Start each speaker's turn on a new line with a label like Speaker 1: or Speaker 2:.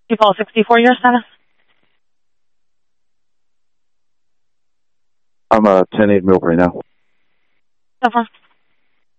Speaker 1: Default 64, your status?
Speaker 2: I'm 10-8 milk right now.
Speaker 1: So far.